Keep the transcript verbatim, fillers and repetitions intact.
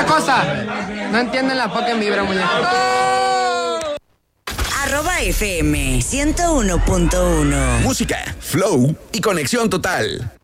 Otra cosa, no entienden la fucking vibra, muñeco. Arroba F M ciento uno punto uno. Música, flow y conexión total.